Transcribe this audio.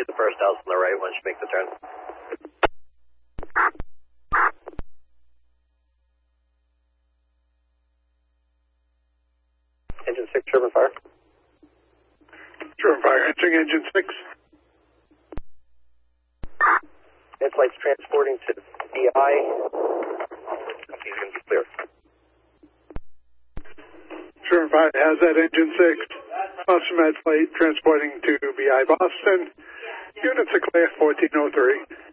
be the first house on the right once you make the turn. Engine 6, turbine fire. Turbine fire, entering engine 6. Flight's transporting to BI. He's going to be clear. Turbine fire has that engine 6. Boston Med flight transporting to BI Boston. Units are clear, 1403.